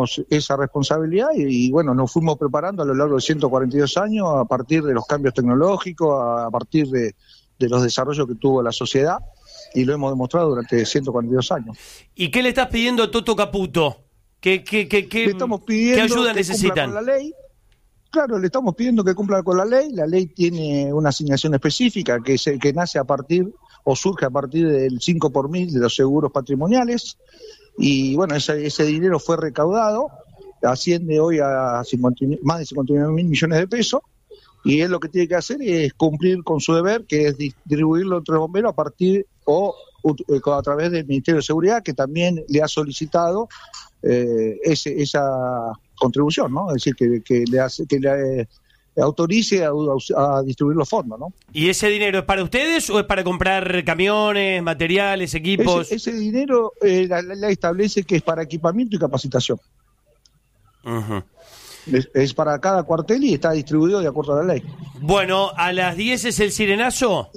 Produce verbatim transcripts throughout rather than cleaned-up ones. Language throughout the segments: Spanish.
asumimos esa responsabilidad y, y bueno, nos fuimos preparando a lo largo de ciento cuarenta y dos años a partir de los cambios tecnológicos, a, a partir de, de los desarrollos que tuvo la sociedad, y lo hemos demostrado durante ciento cuarenta y dos años. ¿Y qué le estás pidiendo a Toto Caputo? ¿Qué, qué, qué, qué, le estamos pidiendo ¿qué ayuda que necesitan? Cumpla con la ley. Claro, le estamos pidiendo que cumpla con la ley. La ley tiene una asignación específica que, se, que nace a partir o surge a partir del cinco por mil de los seguros patrimoniales. Y bueno, ese, ese dinero fue recaudado, asciende hoy a cincuenta, más de cincuenta y nueve mil millones de pesos. Y él lo que tiene que hacer es cumplir con su deber, que es distribuirlo entre los bomberos a partir o a través del Ministerio de Seguridad, que también le ha solicitado eh, ese, esa contribución, ¿no? Es decir, que, que le hace, que le eh, autorice a, a, a distribuir los fondos, ¿no? ¿Y ese dinero es para ustedes o es para comprar camiones, materiales, equipos? Ese, ese dinero eh, la ley establece que es para equipamiento y capacitación. Uh-huh. Es, es para cada cuartel y está distribuido de acuerdo a la ley. Bueno, ¿a las diez es el sirenazo?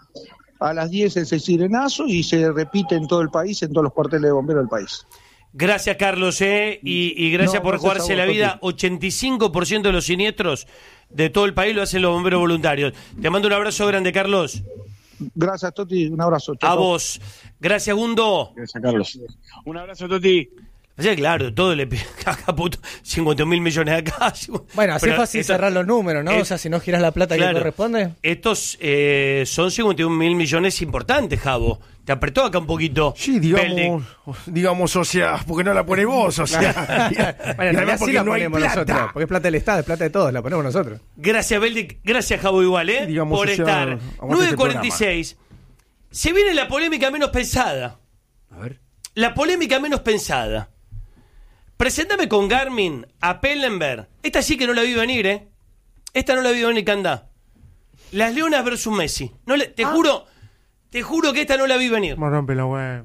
A las diez es el sirenazo y se repite en todo el país, en todos los cuarteles de bomberos del país. Gracias, Carlos, ¿eh? y, y gracias no, por gracias jugarse vos, la vida. Toti. ochenta y cinco por ciento de los siniestros de todo el país lo hacen los bomberos voluntarios. Te mando un abrazo grande, Carlos. Gracias, Toti, un abrazo. Chau, a chau. vos. Gracias, Gundo. Gracias, Carlos. Un abrazo, Toti. O sea, claro, todo le pide a Caputo cincuenta mil millones acá. Bueno, así es fácil esto, cerrar los números, ¿no? Es, o sea, si no giras la plata claro, que corresponde. Estos eh, son cincuenta y un mil millones importantes, Javo. Te apretó acá un poquito. Sí, digamos, Beldic. digamos, o sea, porque no la pone vos, o sea. Bueno, en realidad sí la no hay ponemos plata. nosotros, porque es plata del Estado, es plata de todos, la ponemos nosotros. Gracias, Beldic. Gracias, Javo, igual, ¿eh? Digamos, por o sea, estar. aguante nueve este cuarenta y seis. Se viene la polémica menos pensada. A ver. La polémica menos pensada. Preséntame con Garmin a Pellenberg. Esta sí que no la vi venir, ¿eh? Esta no la vi venir, Candá. Las Leonas versus Messi. No le, te Ah. juro, te juro que esta no la vi venir. Me rompe la web.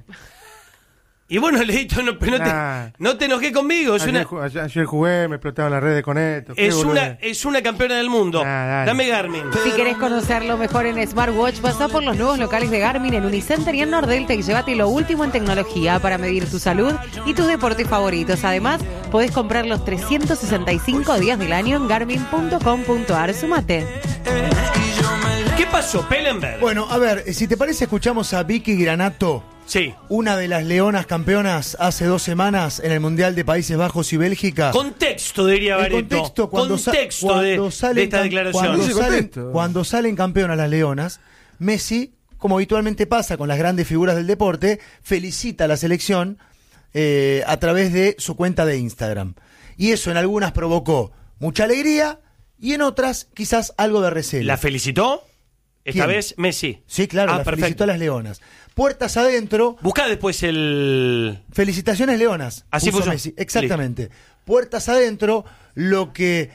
Y bueno, Leito, no, pero no, Nah. te, no te enojes conmigo. Es Ayer, una, ju- ayer, ayer jugué, me explotaban las redes con esto. qué es una, boludez. es una campeona del mundo. Nah, dale. Dame Garmin. Si querés conocerlo mejor en Smartwatch, pasá por los nuevos locales de Garmin en Unicenter y en Nordelta y llévate lo último en tecnología para medir tu salud y tus deportes favoritos. Además, podés comprar los trescientos sesenta y cinco días del año en garmin punto com punto ar. Sumate. ¿Qué pasó, Pellenberg? Bueno, a ver, si te parece, escuchamos a Vicky Granato, Sí. una de las leonas campeonas hace dos semanas en el Mundial de Países Bajos y Bélgica. Contexto, diría El Bareto. contexto cuando, sa- Contexto cuando de, salen de esta cam- declaración. Cuando, Sí, salen, contexto. cuando salen campeonas las leonas, Messi, como habitualmente pasa con las grandes figuras del deporte, felicita a la selección eh, a través de su cuenta de Instagram. Y eso en algunas provocó mucha alegría y en otras quizás algo de recelo. ¿La felicitó? Esta ¿Quién? vez Messi. Sí, claro, Ah, la perfecto. felicitó a las leonas. Puertas adentro, Busca después el... felicitaciones leonas. Así puso. Messi. Exactamente. Puertas adentro, lo que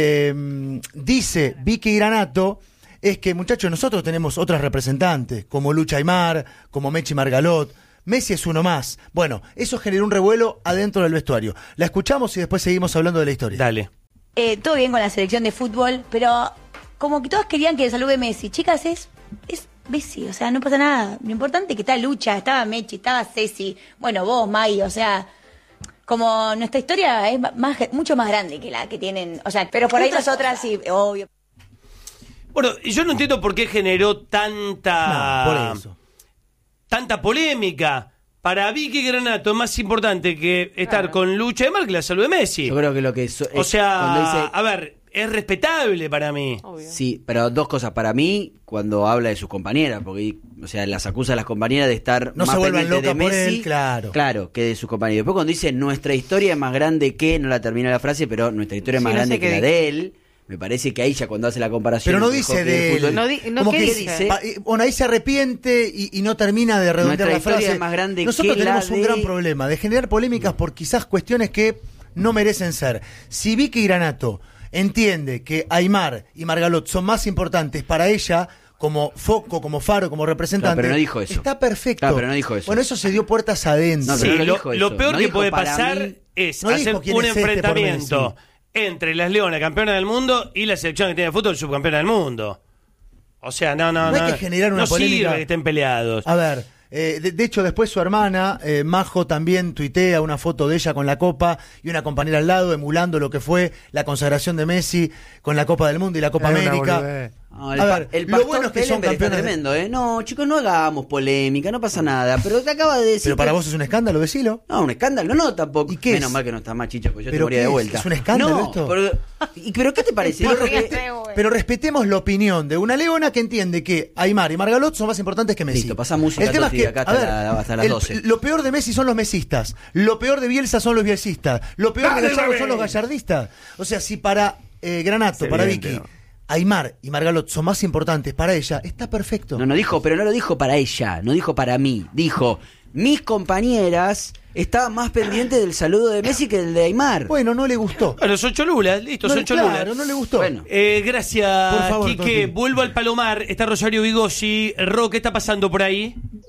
eh, dice Vicky Granato es que, muchachos, nosotros tenemos otras representantes, como Lucha Aymar, como Mechi Margalot. Messi es uno más. Bueno, eso generó un revuelo adentro del vestuario. La escuchamos y después seguimos hablando de la historia. Dale. Eh, todo bien con la selección de fútbol, pero como que todos querían que salude Messi. Chicas, es, es Messi, o sea, no pasa nada. Lo importante es que está Lucha, estaba Mechi, estaba Ceci, bueno, vos, Mai, o sea, como nuestra historia es más, mucho más grande que la que tienen, o sea, pero por ahí nosotras sí, obvio. Bueno, yo no entiendo por qué generó tanta... No, por eso. Tanta polémica. Para Vicky Granato es más importante que estar con Lucha de Mar que la salud de Messi. Yo creo que lo que... so- O es sea, cuando dice- a ver, es respetable para mí. Sí, pero dos cosas. Para mí, cuando habla de sus compañeras, porque, o sea, las acusa a las compañeras de estar No más se vuelvan pendientes de locas por Messi, él, claro. Claro, que de sus compañeras. Después cuando dice, nuestra historia es más grande que, no la termina la frase, pero nuestra historia es Sí, más no grande sé que qué la dice. de él, me parece que ahí ya cuando hace la comparación... Pero no entre dice hockey y de él. fútbol, No di- no, Como ¿qué que dice? pa- eh, bueno, ahí se arrepiente y, y no termina de redondear Nuestra la historia frase. es más grande Nosotros que la tenemos un de- gran problema de generar polémicas por quizás cuestiones que no merecen ser. Si Vicky Granato entiende que Aymar y Margalot son más importantes para ella como foco, como faro, como representante, Claro, pero no dijo eso. está perfecto. Claro, pero no dijo eso. Bueno, eso se dio puertas adentro. No, Sí, pero no lo, dijo lo eso. peor No que dijo puede para pasar mí- es No hacer dijo quién un es este por enfrentamiento Messi. entre las Leonas, campeona del mundo, y la selección que tiene fútbol, subcampeona del mundo. O sea, no, no, No no. hay que generar una no polémica. sirve que estén peleados. A ver, Eh, de, de hecho, después su hermana, eh, Majo, también tuitea una foto de ella con la Copa y una compañera al lado, emulando lo que fue la consagración de Messi con la Copa del Mundo y la Copa Es una América. boludez. No, el, A pa- ver, el lo pastor bueno es que son Pellember está campeones de- tremendo, ¿eh? No, chicos, no hagamos polémica, no pasa nada. Pero te acaba de decir. Pero para que- vos es un escándalo, decilo. No, un escándalo, no, tampoco. ¿Y qué Menos es? mal que no está más Chicho, porque yo te ¿Pero moría qué de es? vuelta. ¿Es un escándalo no, esto? Pero, ¿y, pero qué te parece? Pero, Lo que- respete- pero respetemos la opinión de una leona que entiende que Aymar y Margalot son más importantes que Messi. Listo, pasá música, El tema Toti, es que, acá a hasta ver, la- hasta las el- doce. lo peor de Messi son los mesistas, lo peor de Bielsa son los bielsistas, lo peor Dale, de Gallardo bebé. son los gallardistas. O sea, si para eh, Granato, Es para evidente, Vicky, ¿no? Aymar y Margalot son más importantes para ella, está perfecto. No, no dijo, pero no lo dijo para ella, no dijo para mí. Dijo, mis compañeras estaban más pendientes del saludo de Messi que del de Aymar. Bueno, no le gustó. Bueno, son cholulas, listo, No, son claro, cholulas. no le gustó. Bueno. Eh, gracias, Por favor, Quique. Toti. Vuelvo al Palomar. Está Rosario Vigosi. Ro, ¿qué está pasando por ahí?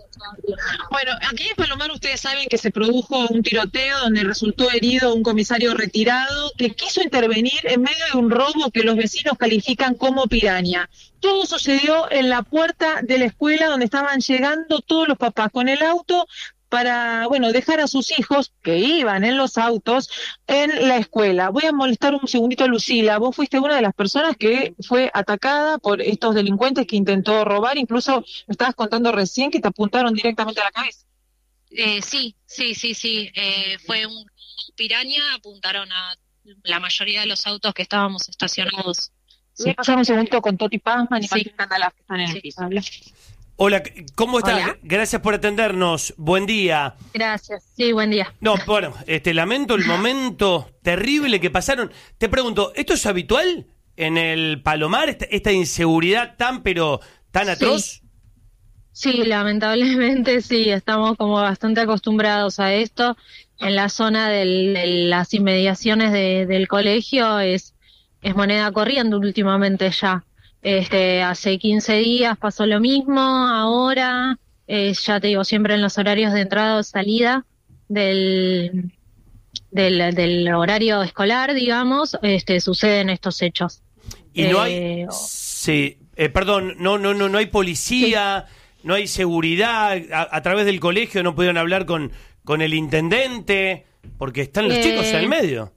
Bueno, aquí en Palomar ustedes saben que se produjo un tiroteo donde resultó herido un comisario retirado que quiso intervenir en medio de un robo que los vecinos califican como piraña. Todo sucedió en la puerta de la escuela donde estaban llegando todos los papás con el auto para, bueno, dejar a sus hijos que iban en los autos en la escuela. Voy a molestar un segundito a Lucila. Vos fuiste una de las personas que fue atacada por estos delincuentes que intentó robar. Incluso me estabas contando recién que te apuntaron directamente a la cabeza. Eh, sí, sí, sí, sí. Eh, fue un piraña, apuntaron a la mayoría de los autos que estábamos estacionados. Voy a pasar un segundito con Toti Pazman y Sí. Martín Candalaf, que están en Sí. el piso. Habla. Hola, ¿cómo estás? Hola. Gracias por atendernos. Buen día. Gracias. Sí, buen día. No, bueno, este lamento el momento terrible que pasaron. Te pregunto, ¿esto es habitual en el Palomar? Esta, esta inseguridad tan, pero tan atroz. Sí, lamentablemente sí, estamos como bastante acostumbrados a esto. En la zona del- de las inmediaciones de- del colegio es, es moneda corriente últimamente ya. Este, hace quince días pasó lo mismo, ahora, eh, ya te digo, siempre en los horarios de entrada o salida del, del, del horario escolar, digamos, este, suceden estos hechos. Y no hay, Eh, sí, eh, perdón, no, no, no, no hay policía, no hay seguridad. A, a través del colegio no pudieron hablar con, con el intendente, porque están los Eh, chicos en el medio.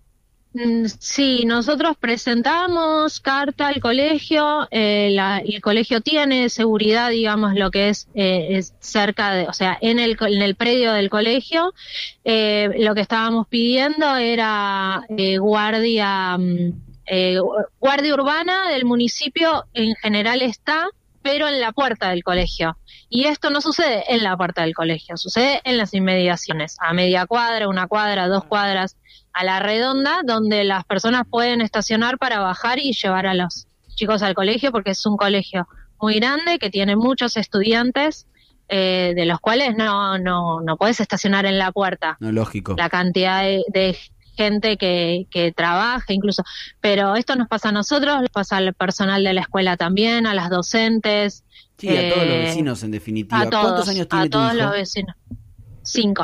Mm, Sí, nosotros presentamos carta al colegio, eh, la- el colegio tiene seguridad, digamos, lo que es, eh, es cerca de, o sea, en el, co- en el predio del colegio. Eh, lo que estábamos pidiendo era eh, guardia, mm, eh, gu- guardia urbana del municipio en general está, pero en la puerta del colegio. Y esto no sucede en la puerta del colegio, sucede en las inmediaciones, a media cuadra, una cuadra, dos cuadras a la redonda, donde las personas pueden estacionar para bajar y llevar a los chicos al colegio, porque es un colegio muy grande que tiene muchos estudiantes, eh, de los cuales no, no, no puedes estacionar en la puerta. No, lógico. La cantidad de, de gente que, que trabaja incluso, pero esto nos pasa a nosotros, le pasa al personal de la escuela también, a las docentes. Sí, a todos los eh, vecinos en definitiva. A todos, ¿Cuántos años tiene a tu todos hijo? los vecinos. Cinco.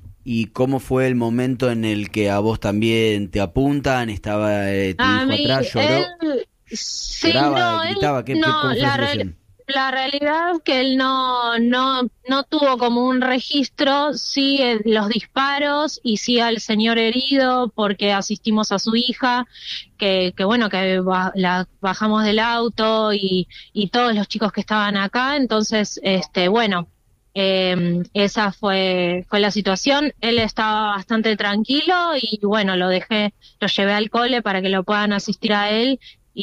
¿Y cómo fue el momento en el que a vos también te apuntan? ¿Estaba eh, tu A hijo mí, atrás? ¿Lloró? él, sí, ¿Lloraba? no, él- ¿Gritaba? ¿Qué, qué- no, cómo fue la, la real- situación? la realidad es que él no, no, no tuvo como un registro, sí eh, los disparos y sí al señor herido, porque asistimos a su hija, que, que bueno, que ba- la bajamos del auto y, y todos los chicos que estaban acá, entonces, este, bueno, eh, esa fue, fue la situación. Él estaba bastante tranquilo y bueno, lo dejé, lo llevé al cole para que lo puedan asistir a él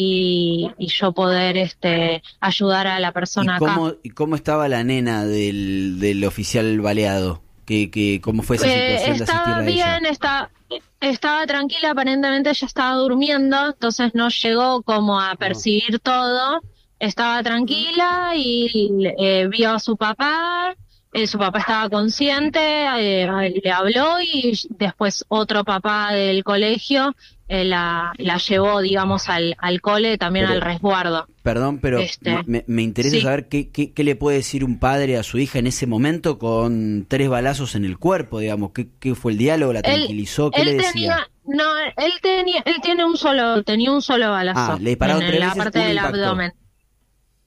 y, y yo poder este ayudar a la persona ¿Y cómo, acá. ¿Y cómo estaba la nena del, del oficial baleado? ¿Qué, qué, ¿Cómo fue esa Eh, situación de estaba asistirla a ella? bien, está, estaba tranquila, aparentemente ella estaba durmiendo, entonces no llegó como a percibir todo. Estaba tranquila y eh, vio a su papá, eh, su papá estaba consciente, eh, le habló y después otro papá del colegio eh, la, la llevó, digamos, al, al cole, también Pero- al resguardo. Perdón, pero Este, me, me interesa sí. saber qué, qué, qué le puede decir un padre a su hija en ese momento con tres balazos en el cuerpo, digamos. ¿Qué, qué fue el diálogo? ¿La Él- tranquilizó? ¿Qué él le decía? tenía, no, él tenía, él tiene un solo, tenía un solo balazo Ah, le dispararon en tres la veces, parte un del impacto. abdomen.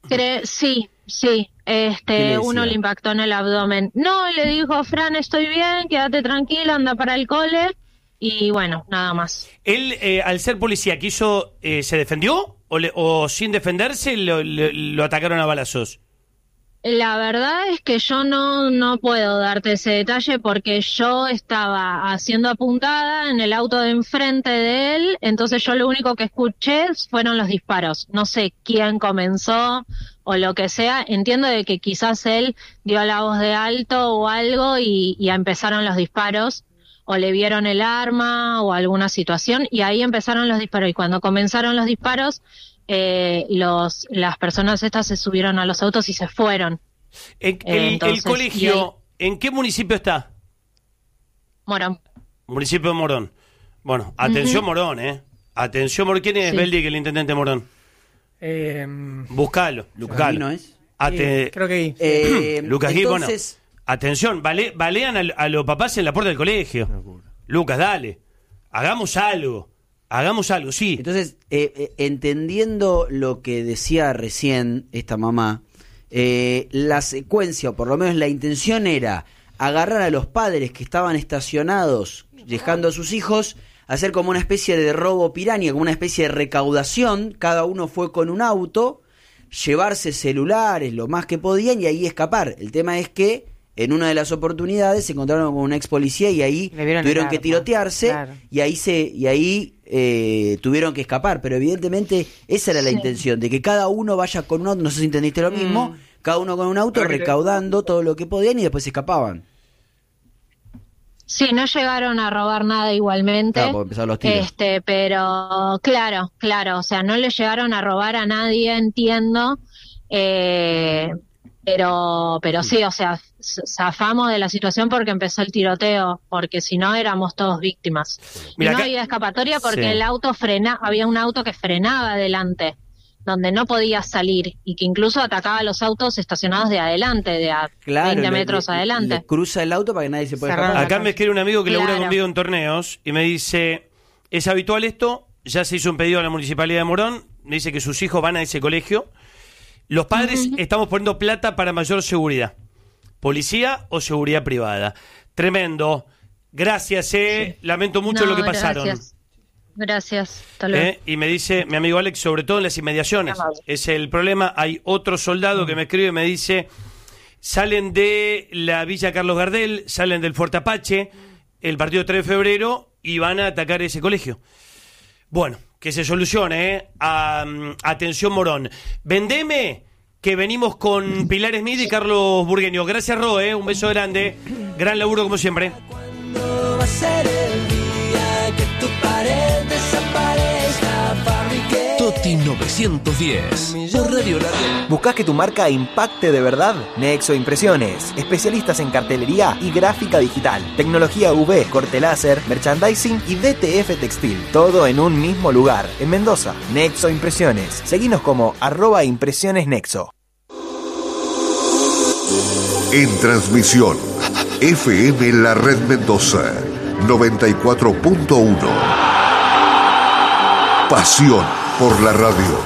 Cre- sí, sí. Este, uno le impactó en el abdomen. No, le dijo, Fran, estoy bien, quédate tranquila, anda para el cole. Y bueno, nada más. Él, eh, al ser policía, quiso, eh, ¿se defendió? ¿O, le, o sin defenderse lo, lo, lo atacaron a balazos? La verdad es que yo no, no puedo darte ese detalle porque yo estaba haciendo apuntada en el auto de enfrente de él, entonces yo lo único que escuché fueron los disparos. No sé quién comenzó o lo que sea, entiendo de que quizás él dio la voz de alto o algo y, y empezaron los disparos, o le vieron el arma o alguna situación, y ahí empezaron los disparos, y cuando comenzaron los disparos, eh, los las personas estas se subieron a los autos y se fueron. El, el, Entonces, el colegio, ahí, ¿en qué municipio está? Morón. Municipio de Morón. Bueno, atención Uh-huh. Morón, ¿eh? Atención, ¿por quién es Sí. Beldi, que el intendente de Morón? Eh, Buscalo, buscalo. ¿no es? Ate- eh, creo que Eh, Lucas Gui, bueno, entonces, atención, vale, balean a, a los papás en la puerta del colegio. Lucas, dale. Hagamos algo. Hagamos algo, sí. entonces eh, eh, entendiendo lo que decía recién esta mamá, eh, la secuencia, o por lo menos la intención era agarrar a los padres que estaban estacionados dejando a sus hijos, hacer como una especie de robo piranha, como una especie de recaudación. Cada uno fue con un auto, llevarse celulares lo más que podían y ahí escapar. El tema es que en una de las oportunidades se encontraron con un ex policía y ahí Le vieron el tuvieron que arma, tirotearse, claro. y ahí se y ahí eh, tuvieron que escapar. Pero evidentemente esa era la Sí. intención, de que cada uno vaya con un auto, no sé si entendiste lo mismo, Mm. cada uno con un auto recaudando todo lo que podían y después se escapaban. Sí, no llegaron a robar nada igualmente. Claro, porque empezaron los tiros. Este, pero claro, claro, o sea, no le llegaron a robar a nadie, entiendo. Eh, pero, pero sí, o sea, z- zafamos de la situación porque empezó el tiroteo, porque si no éramos todos víctimas. Mira, y no acá- había escapatoria porque Sí. el auto frena, había un auto que frenaba adelante, donde no podía salir y que incluso atacaba a los autos estacionados de adelante, de a Claro, veinte le- metros le- adelante. le cruza el auto para que nadie se pueda Cerraron escapar. Acá me escribe un amigo que labura Claro. conmigo en torneos y me dice, ¿es habitual esto? Ya se hizo un pedido a la Municipalidad de Morón, me dice que sus hijos van a ese colegio. Los padres estamos poniendo plata para mayor seguridad. ¿Policía o seguridad privada? Tremendo. Gracias, eh. Lamento mucho No, lo que pasaron. Gracias. Gracias. Hasta luego. ¿Eh? Y me dice mi amigo Alex, sobre todo en las inmediaciones. Amable. Es el problema. Hay otro soldado que me escribe y me dice, salen de la Villa Carlos Gardel, salen del Fuerte Apache, el partido tres de febrero, y van a atacar ese colegio. Bueno, que se solucione, ¿eh? A- atención Morón. Vendeme, que venimos con Pilar Smith y Carlos Burgueño. Gracias, Ro, ¿eh? Un beso grande. Gran laburo como siempre. Va a ser el día que tu pared desaparezca, fabriqué Toti novecientos diez por Radio La Red. ¿Buscás que tu marca impacte de verdad? Nexo Impresiones, especialistas en cartelería y gráfica digital, tecnología U V, corte láser, merchandising y D T F textil, todo en un mismo lugar, en Mendoza. Nexo Impresiones, seguinos como arroba impresiones nexo. En transmisión, F M La Red Mendoza, noventa y cuatro punto uno. Pasión por la radio.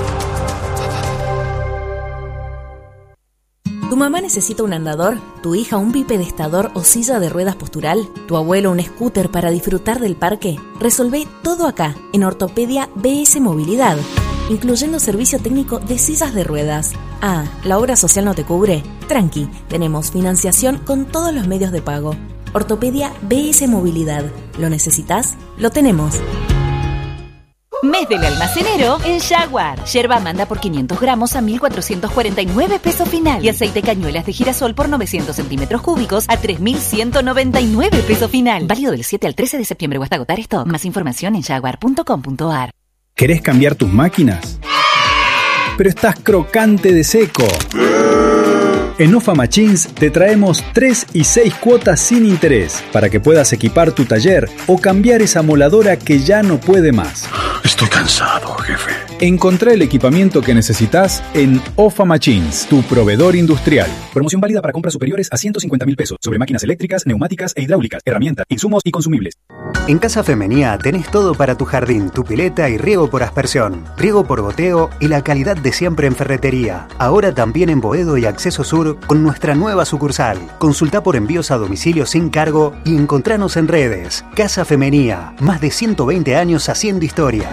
¿Tu mamá necesita un andador? ¿Tu hija un bipedestador o silla de ruedas postural? ¿Tu abuelo un scooter para disfrutar del parque? Resolvé todo acá, en Ortopedia B S Movilidad, incluyendo servicio técnico de sillas de ruedas. Ah, ¿la obra social no te cubre? Tranqui, tenemos financiación con todos los medios de pago. Ortopedia B S Movilidad. ¿Lo necesitas? Lo tenemos. Mes del almacenero en Jaguar. Yerba manda por quinientos gramos a mil cuatrocientos cuarenta y nueve pesos final. Y aceite cañuelas de girasol por novecientos centímetros cúbicos a tres mil ciento noventa y nueve pesos final. Válido del siete al trece de septiembre o hasta agotar stock. Más información en jaguar punto com punto a r. ¿Querés cambiar tus máquinas? Pero estás crocante de seco. En Ofa Machines te traemos tres y seis cuotas sin interés para que puedas equipar tu taller o cambiar esa moladora que ya no puede más. Estoy cansado, jefe. Encontrá el equipamiento que necesitas en Ofa Machines, tu proveedor industrial. Promoción válida para compras superiores a ciento cincuenta mil pesos sobre máquinas eléctricas, neumáticas e hidráulicas, herramientas, insumos y consumibles. En Casa Femenía tenés todo para tu jardín, tu pileta y riego por aspersión, riego por goteo y la calidad de siempre en ferretería. Ahora también en Boedo y Acceso Sur con nuestra nueva sucursal. Consulta por envíos a domicilio sin cargo y encontranos en redes. Casa Femenía, más de ciento veinte años haciendo historia.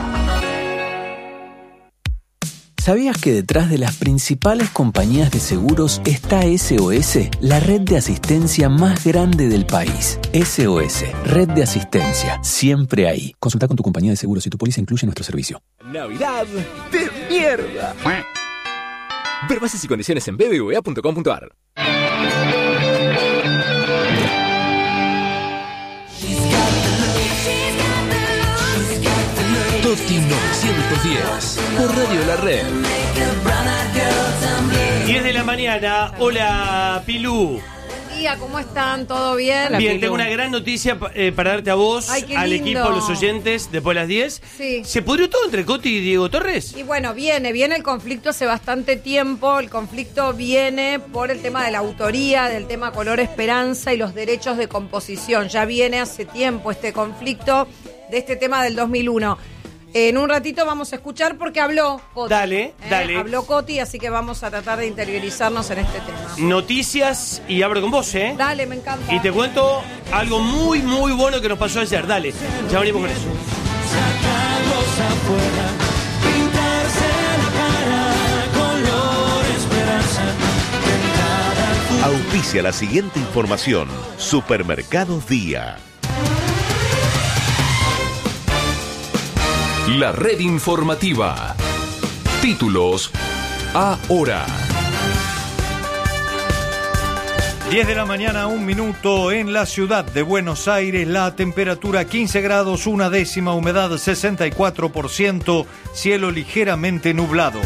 ¿Sabías que detrás de las principales compañías de seguros está S O S, la red de asistencia más grande del país? S O S, red de asistencia, siempre ahí. Consulta con tu compañía de seguros si tu póliza incluye nuestro servicio. Navidad de mierda. Ver bases y condiciones en b b v a punto com punto a r. Toti novecientos diez, por Radio La Red. diez de la mañana, hola Pilú. Buen día, ¿cómo están? ¿Todo bien? Bien, tengo una gran noticia eh, para darte a vos, Ay, qué al lindo. equipo, a los oyentes, después de las diez. Sí. ¿Se pudrió todo entre Coti y Diego Torres? Y bueno, viene, viene el conflicto hace bastante tiempo. El conflicto viene por el tema de la autoría, del tema Color Esperanza y los derechos de composición. Ya viene hace tiempo este conflicto de este tema del dos mil uno. En un ratito vamos a escuchar porque habló Coti. Dale, ¿eh? dale. Habló Coti, así que vamos a tratar de interiorizarnos en este tema. Noticias y abro con vos, ¿eh? Dale, me encanta. Y te cuento algo muy, muy bueno que nos pasó ayer. Dale, ya venimos con eso. Auspicia la siguiente información. Supermercados Día. La red informativa. Títulos ahora. diez de la mañana, un minuto en la ciudad de Buenos Aires. La temperatura quince grados, una décima, humedad sesenta y cuatro por ciento, cielo ligeramente nublado.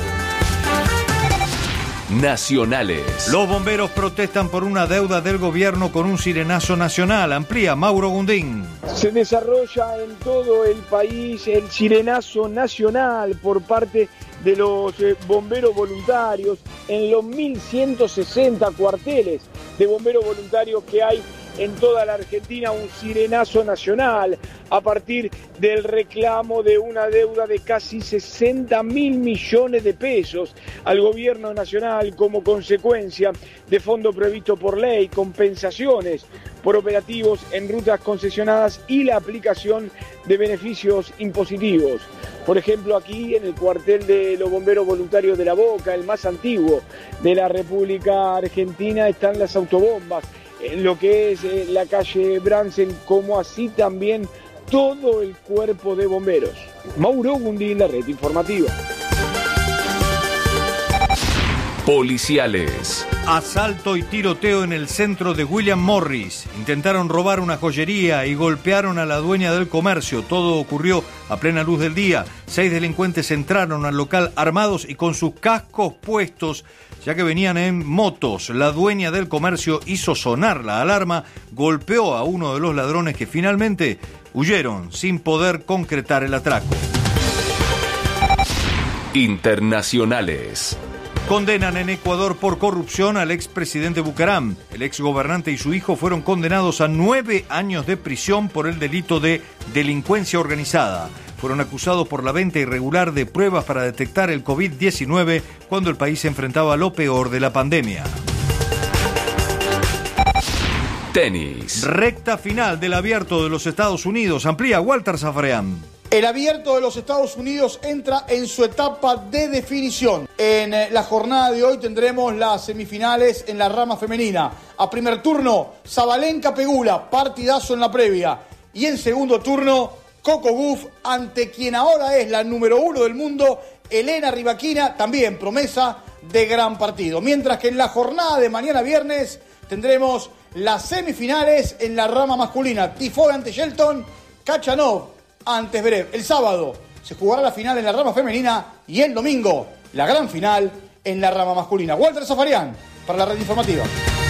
Nacionales. Los bomberos protestan por una deuda del gobierno con un sirenazo nacional. Amplía Mauro Gundín. Se desarrolla en todo el país el sirenazo nacional por parte de los eh, bomberos voluntarios en los mil ciento sesenta cuarteles de bomberos voluntarios que hay en toda la Argentina, un sirenazo nacional a partir del reclamo de una deuda de casi sesenta mil millones de pesos al gobierno nacional como consecuencia de fondo previsto por ley, compensaciones por operativos en rutas concesionadas y la aplicación de beneficios impositivos. Por ejemplo, aquí en el cuartel de los bomberos voluntarios de La Boca, el más antiguo de la República Argentina, están las autobombas, en lo que es eh, la calle Bransen, como así también todo el cuerpo de bomberos. Mauro Gundín, la red informativa. Policiales. Asalto y tiroteo en el centro de William Morris. Intentaron robar una joyería y golpearon a la dueña del comercio. Todo ocurrió a plena luz del día. Seis delincuentes entraron al local armados y con sus cascos puestos, ya que venían en motos. La dueña del comercio hizo sonar la alarma, golpeó a uno de los ladrones que finalmente huyeron sin poder concretar el atraco. Internacionales. Condenan en Ecuador por corrupción al expresidente Bucaram. El exgobernante y su hijo fueron condenados a nueve años de prisión por el delito de delincuencia organizada. Fueron acusados por la venta irregular de pruebas para detectar el covid diecinueve cuando el país se enfrentaba a lo peor de la pandemia. Tenis. Recta final del Abierto de los Estados Unidos. Amplía Walter Zafarian. El Abierto de los Estados Unidos entra en su etapa de definición. En la jornada de hoy tendremos las semifinales en la rama femenina. A primer turno, Sabalenka Pegula, partidazo en la previa. Y en segundo turno, Coco Gauff ante quien ahora es la número uno del mundo, Elena Rybakina, también promesa de gran partido. Mientras que en la jornada de mañana viernes tendremos las semifinales en la rama masculina. Tifoe ante Shelton, Kachanov ante Zverev. El sábado se jugará la final en la rama femenina y el domingo la gran final en la rama masculina. Walter Zafarian para la red informativa.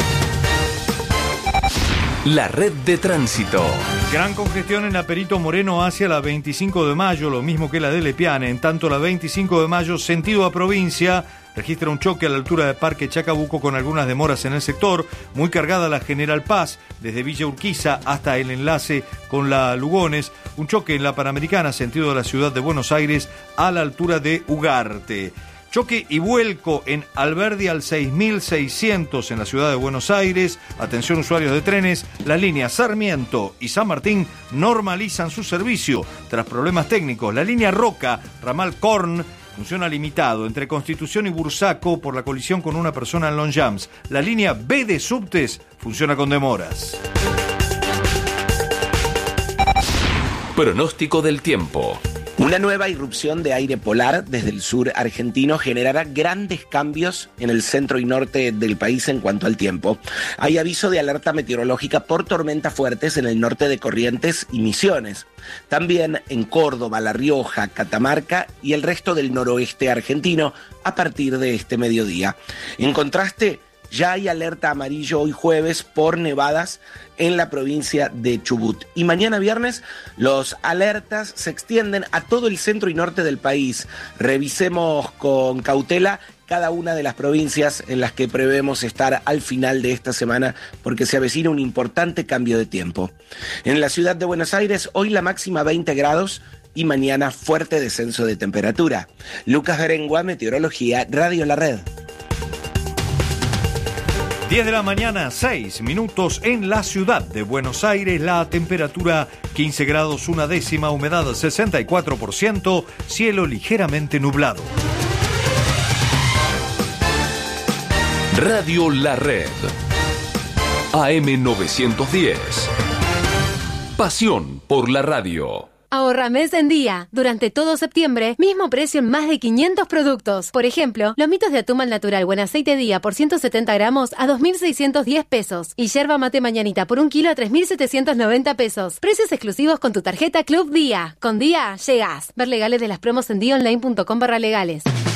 La red de tránsito. Gran congestión en la Perito Moreno hacia la veinticinco de mayo, lo mismo que la de Lepiane. En tanto, la veinticinco de mayo, sentido a provincia, registra un choque a la altura de Parque Chacabuco con algunas demoras en el sector, muy cargada la General Paz, desde Villa Urquiza hasta el enlace con la Lugones, un choque en la Panamericana, sentido de la ciudad de Buenos Aires, a la altura de Ugarte. Choque y vuelco en Alberdi al seis mil seiscientos en la ciudad de Buenos Aires. Atención usuarios de trenes, las líneas Sarmiento y San Martín normalizan su servicio tras problemas técnicos. La línea Roca, ramal Korn, funciona limitado entre Constitución y Bursaco por la colisión con una persona en Longchamps. La línea B de subtes funciona con demoras. Pronóstico del tiempo. Una nueva irrupción de aire polar desde el sur argentino generará grandes cambios en el centro y norte del país en cuanto al tiempo. Hay aviso de alerta meteorológica por tormentas fuertes en el norte de Corrientes y Misiones. También en Córdoba, La Rioja, Catamarca y el resto del noroeste argentino a partir de este mediodía. En contraste, ya hay alerta amarillo hoy jueves por nevadas en la provincia de Chubut. Y mañana viernes los alertas se extienden a todo el centro y norte del país. Revisemos con cautela cada una de las provincias en las que prevemos estar al final de esta semana porque se avecina un importante cambio de tiempo. En la ciudad de Buenos Aires hoy la máxima veinte grados y mañana fuerte descenso de temperatura. Lucas Berengua, Meteorología, Radio La Red. diez de la mañana, seis minutos en la ciudad de Buenos Aires. La temperatura quince grados, una décima, humedad sesenta y cuatro por ciento, cielo ligeramente nublado. Radio La Red. A M novecientos diez. Pasión por la radio. Ahorra mes en día. Durante todo septiembre, mismo precio en más de quinientos productos. Por ejemplo, lomitos de atún al natural buen aceite día por ciento setenta gramos a dos mil seiscientos diez pesos. Y yerba mate mañanita por un kilo a tres mil setecientos noventa pesos. Precios exclusivos con tu tarjeta Club Día. Con Día, llegás. Ver legales de las promos en día online punto com barra legales.